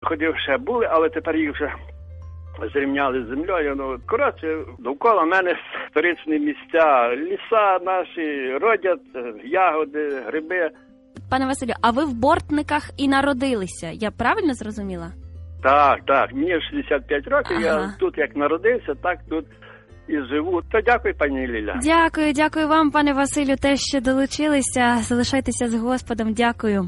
ходив ще були, але тепер їх вже зрівняли з землею. Коротше, довкола мене історичні місця, ліса наші, родять, ягоди, гриби. Пане Василю, а ви в Бортниках і народилися, я правильно зрозуміла? Так, мені 65 років, я тут як народився, так тут і живу. То дякую, пані Ліля. Дякую вам, пане Василю, те, що долучилися. Залишайтеся з Господом, дякую.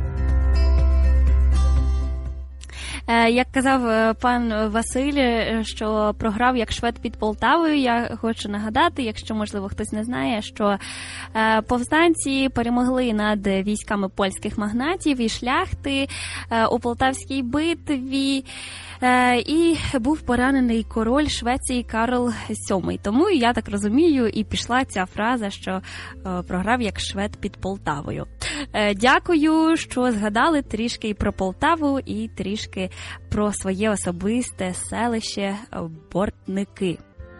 Як казав пан Василь, що програв як швед під Полтавою, я хочу нагадати, якщо, можливо, хтось не знає, що повстанці перемогли над військами польських магнатів і шляхти у Полтавській битві, і був поранений король Швеції Карл VII. Тому, я так розумію, і пішла ця фраза, що програв як швед під Полтавою. Дякую, що згадали трішки і про Полтаву, і трішки про своє особисте селище Бортники.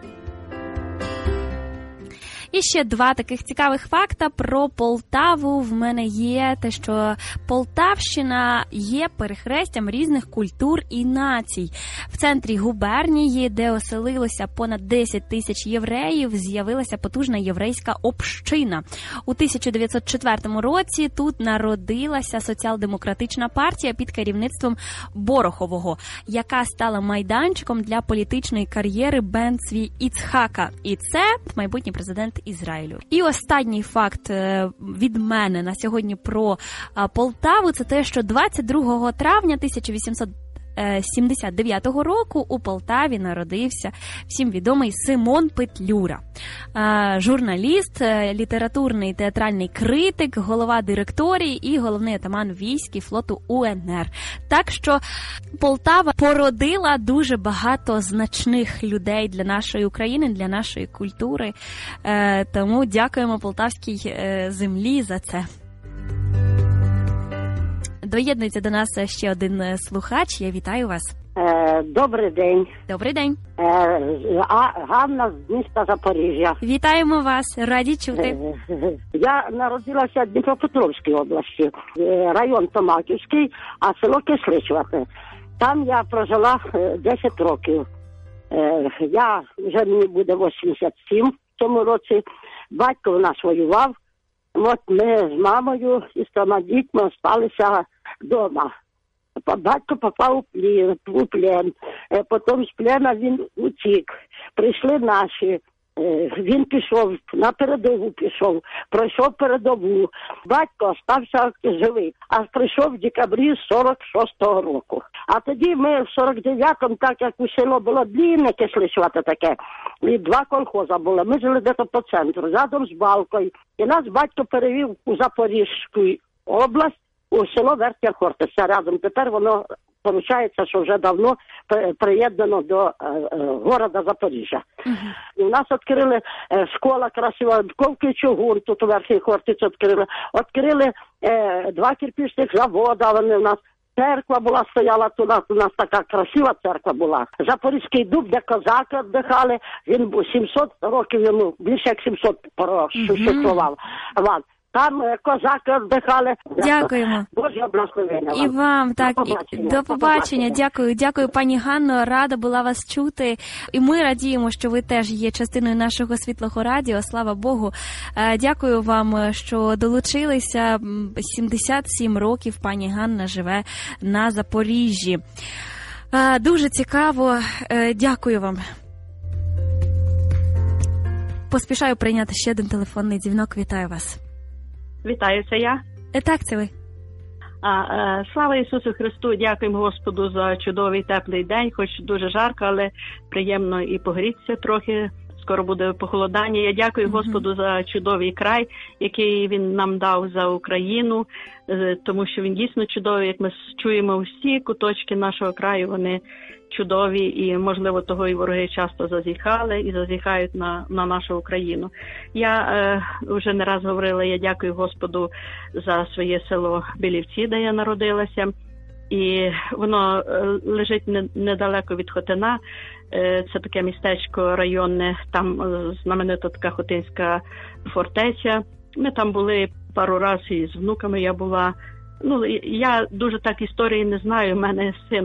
І ще два таких цікавих факта про Полтаву в мене є. Те, що Полтавщина є перехрестям різних культур і націй. В центрі губернії, де оселилося понад 10 тисяч євреїв, з'явилася потужна єврейська община. У 1904 році тут народилася соціал-демократична партія під керівництвом Борохового, яка стала майданчиком для політичної кар'єри Бен-Цві Іцхака. І це майбутній президент Ізраїлю. І останній факт від мене на сьогодні про Полтаву – це те, що 22 травня 1879 року у Полтаві народився всім відомий Симон Петлюра. Журналіст, літературний театральний критик, голова директорії і головний атаман військ і флоту УНР. Так що Полтава породила дуже багато значних людей для нашої України, для нашої культури. Тому дякуємо полтавській землі за це. Доєднується до нас ще один слухач. Я вітаю вас. Добрий день. Добрий день. Ганна з міста Запоріжжя. Вітаємо вас. Раді чути. Я народилася в Дніпропетровській області, район Томаківський, а село Кисличвати. Там я прожила 10 років. Я вже мені буде 87 в цьому році. Батько у нас воював. От ми з мамою і з 3 дітьми залишилися вдома. Батько попав у плен. Потім з плена він утік. Прийшли наші. Він пішов, на передову пішов, пройшов передову. Батько стався живий, а прийшов в декабрі 46-го року. А тоді ми в 49-му, так як у село було длинне, Кисличвате таке, і 2 колхоза було. Ми жили десь по центру, рядом з Балкою. І нас батько перевів у Запорізьку область, у село Верхня Хортиця рядом. Тепер воно, виходить, що вже давно приєднано до города Запоріжжя. І у нас відкрили школа красива, Ковки чугун, тут у Верхній Хортиці відкрили. Відкрили 2 кирпичних заводи, вони у нас. Церква була, стояла тут, у нас така красива церква була. Запорізький дуб, де козаки віддихали, він був 700 років йому, більше як 700 существував. Там козаки віддихали. Дякуємо. Боже благословення вам. І вам, так. До побачення. Дякую, пані Ганно. Рада була вас чути. І ми радіємо, що ви теж є частиною нашого Світлого радіо. Слава Богу. Дякую вам, що долучилися. 77 років пані Ганна живе на Запоріжжі. Дуже цікаво. Дякую вам. Поспішаю прийняти ще один телефонний дзвінок. Вітаю вас. Вітаю, це я? Так, це ви. Слава Ісусу Христу, дякуємо Господу за чудовий теплий день, хоч дуже жарко, але приємно і погрітися трохи, скоро буде похолодання. Я дякую Господу за чудовий край, який Він нам дав за Україну, тому що він дійсно чудовий, як ми чуємо, всі куточки нашого краю, вони чудові, і, можливо, того і вороги часто зазіхали і зазіхають на нашу Україну. Я вже не раз говорила, я дякую Господу за своє село Білівці, де я народилася, і воно лежить недалеко від Хотина. Це таке містечко районне, там знаменита така Хотинська фортеця. Ми там були пару разів, і з внуками я була. Я дуже так історії не знаю, в мене син